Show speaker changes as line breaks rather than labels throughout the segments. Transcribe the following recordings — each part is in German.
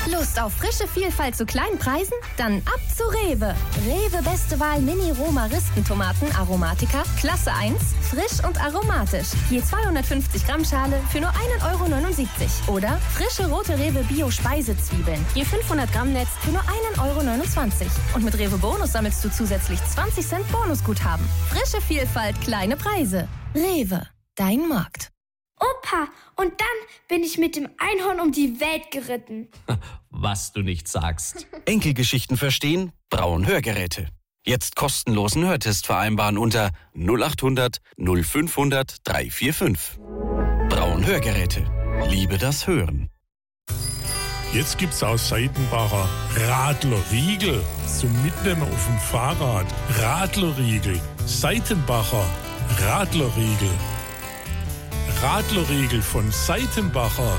Lust auf frische Vielfalt zu kleinen Preisen? Dann ab zu Rewe. Rewe beste Wahl Mini-Roma-Rispentomaten Aromatica, Klasse 1, frisch und aromatisch. Je 250 Gramm Schale für nur 1,79 € Oder frische rote Rewe Bio-Speisezwiebeln. Je 500 Gramm Netz für nur 1,29 € Und mit Rewe Bonus sammelst du zusätzlich 20 Cent Bonusguthaben. Frische Vielfalt, kleine Preise. Rewe, dein Markt.
Opa, und dann bin ich mit dem Einhorn um die Welt geritten.
Was du nicht sagst.
Enkelgeschichten verstehen? Braun Hörgeräte. Jetzt kostenlosen Hörtest vereinbaren unter 0800 0500 345. Braun Hörgeräte. Liebe das Hören.
Jetzt gibt's aus Seitenbacher Radlerriegel zum Mitnehmen auf dem Fahrrad. Radlerriegel. Seitenbacher Radlerriegel. Radlerriegel von Seitenbacher.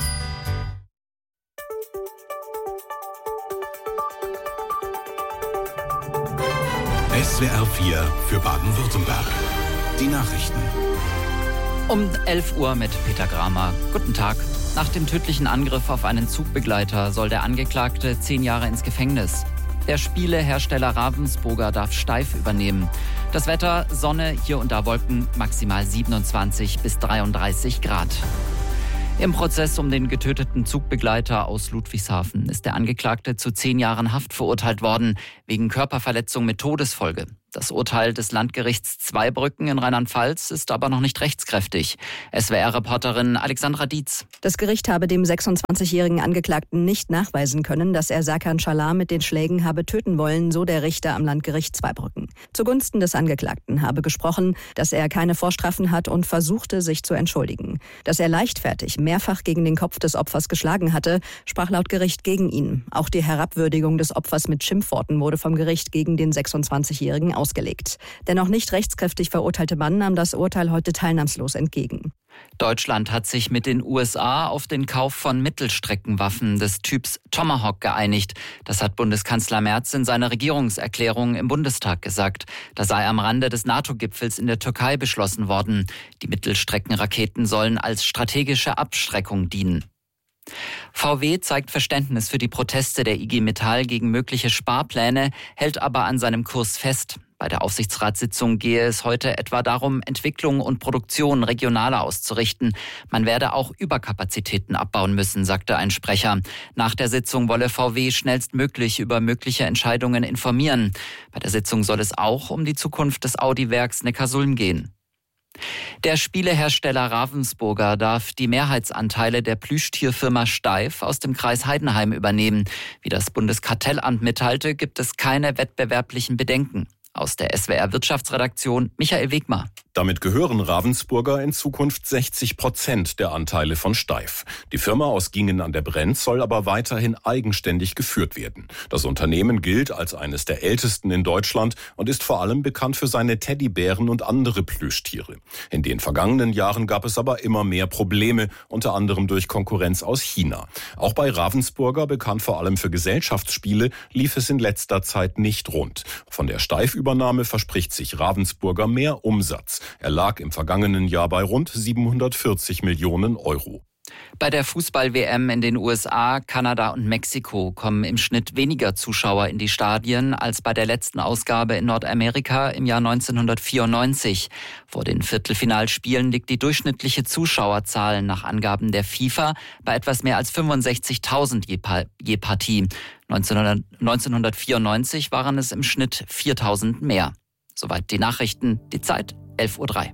SWR 4 für Baden-Württemberg. Die Nachrichten.
Um 11 Uhr mit Peter Gramer. Guten Tag. Nach dem tödlichen Angriff auf einen Zugbegleiter soll der Angeklagte 10 Jahre ins Gefängnis. Der Spielehersteller Ravensburger darf Steiff übernehmen. Das Wetter, Sonne, hier und da Wolken, maximal 27 bis 33 Grad. Im Prozess um den getöteten Zugbegleiter aus Ludwigshafen ist der Angeklagte zu 10 Jahren Haft verurteilt worden, wegen Körperverletzung mit Todesfolge. Das Urteil des Landgerichts Zweibrücken in Rheinland-Pfalz ist aber noch nicht rechtskräftig. SWR-Reporterin Alexandra Dietz.
Das Gericht habe dem 26-jährigen Angeklagten nicht nachweisen können, dass er Serkan Çalar mit den Schlägen habe töten wollen, so der Richter am Landgericht Zweibrücken. Zugunsten des Angeklagten habe gesprochen, dass er keine Vorstrafen hat und versuchte, sich zu entschuldigen. Dass er leichtfertig mehrfach gegen den Kopf des Opfers geschlagen hatte, sprach laut Gericht gegen ihn. Auch die Herabwürdigung des Opfers mit Schimpfworten wurde vom Gericht gegen den 26-jährigen ausgelegt. Der noch nicht rechtskräftig verurteilte Mann nahm das Urteil heute teilnahmslos entgegen.
Deutschland hat sich mit den USA auf den Kauf von Mittelstreckenwaffen des Typs Tomahawk geeinigt. Das hat Bundeskanzler Merz in seiner Regierungserklärung im Bundestag gesagt. Das sei am Rande des NATO-Gipfels in der Türkei beschlossen worden. Die Mittelstreckenraketen sollen als strategische Abschreckung dienen. VW zeigt Verständnis für die Proteste der IG Metall gegen mögliche Sparpläne, hält aber an seinem Kurs fest. Bei der Aufsichtsratssitzung gehe es heute etwa darum, Entwicklung und Produktion regionaler auszurichten. Man werde auch Überkapazitäten abbauen müssen, sagte ein Sprecher. Nach der Sitzung wolle VW schnellstmöglich über mögliche Entscheidungen informieren. Bei der Sitzung soll es auch um die Zukunft des Audi-Werks Neckarsulm gehen. Der Spielehersteller Ravensburger darf die Mehrheitsanteile der Plüschtierfirma Steiff aus dem Kreis Heidenheim übernehmen. Wie das Bundeskartellamt mitteilte, gibt es keine wettbewerblichen Bedenken. Aus der SWR-Wirtschaftsredaktion Michael Wegmar.
Damit gehören Ravensburger in Zukunft 60% der Anteile von Steiff. Die Firma aus Gingen an der Brenz soll aber weiterhin eigenständig geführt werden. Das Unternehmen gilt als eines der ältesten in Deutschland und ist vor allem bekannt für seine Teddybären und andere Plüschtiere. In den vergangenen Jahren gab es aber immer mehr Probleme, unter anderem durch Konkurrenz aus China. Auch bei Ravensburger, bekannt vor allem für Gesellschaftsspiele, lief es in letzter Zeit nicht rund. Von der Steiff-Übernahme verspricht sich Ravensburger mehr Umsatz. Er lag im vergangenen Jahr bei rund 740 Millionen Euro.
Bei der Fußball-WM in den USA, Kanada und Mexiko kommen im Schnitt weniger Zuschauer in die Stadien als bei der letzten Ausgabe in Nordamerika im Jahr 1994. Vor den Viertelfinalspielen liegt die durchschnittliche Zuschauerzahl nach Angaben der FIFA bei etwas mehr als 65.000 je Partie. 1994 waren es im Schnitt 4.000 mehr. Soweit die Nachrichten, die Zeit 11:03 Uhr.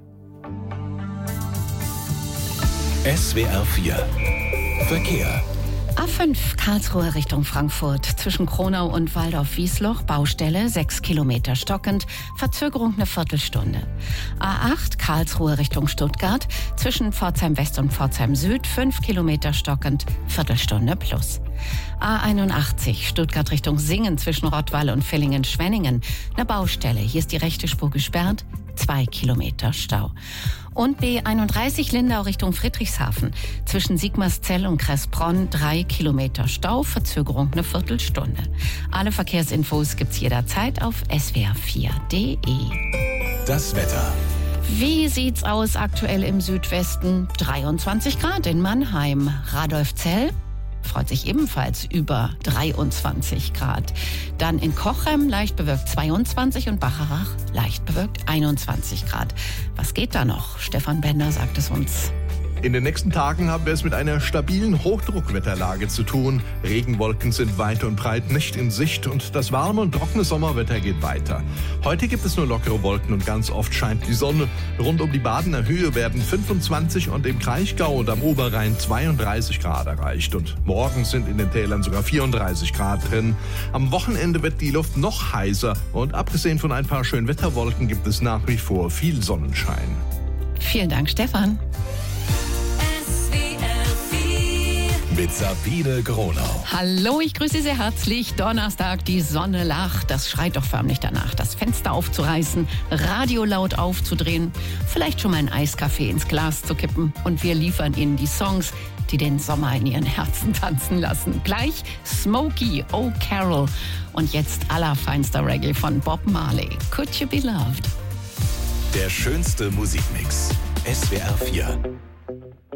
SWR 4 Verkehr.
A5 Karlsruhe Richtung Frankfurt. Zwischen Kronau und Waldorf-Wiesloch Baustelle 6 Kilometer stockend. Verzögerung eine Viertelstunde. A8 Karlsruhe Richtung Stuttgart. Zwischen Pforzheim West und Pforzheim Süd 5 Kilometer stockend. Viertelstunde plus. A81 Stuttgart Richtung Singen zwischen Rottweil und Villingen-Schwenningen. Eine Baustelle. Hier ist die rechte Spur gesperrt. 2 Kilometer Stau. Und B31 Lindau Richtung Friedrichshafen. Zwischen Sigmarszell und Kressbronn 3 Kilometer Stau, Verzögerung eine Viertelstunde. Alle Verkehrsinfos gibt's jederzeit auf swr4.de.
Das Wetter.
Wie sieht's aus aktuell im Südwesten? 23 Grad in Mannheim. Radolfzell freut sich ebenfalls über 23 Grad. Dann in Cochem leicht bewölkt 22 und Bacharach leicht bewölkt 21 Grad. Was geht da noch? Stefan Bender sagt es uns.
In den nächsten Tagen haben wir es mit einer stabilen Hochdruckwetterlage zu tun. Regenwolken sind weit und breit nicht in Sicht und das warme und trockene Sommerwetter geht weiter. Heute gibt es nur lockere Wolken und ganz oft scheint die Sonne. Rund um die Badener Höhe werden 25 und im Kraichgau und am Oberrhein 32 Grad erreicht. Und morgen sind in den Tälern sogar 34 Grad drin. Am Wochenende wird die Luft noch heißer und abgesehen von ein paar Schönwetterwolken gibt es nach wie vor viel Sonnenschein.
Vielen Dank, Stefan.
Mit Sabine Gronau.
Hallo, ich grüße Sie sehr herzlich. Donnerstag, die Sonne lacht. Das schreit doch förmlich danach, das Fenster aufzureißen, Radio laut aufzudrehen, vielleicht schon mal einen Eiskaffee ins Glas zu kippen. Und wir liefern Ihnen die Songs, die den Sommer in Ihren Herzen tanzen lassen. Gleich Smokey O'Carroll und jetzt allerfeinster Reggae von Bob Marley. Could You Be Loved?
Der schönste Musikmix. SWR 4.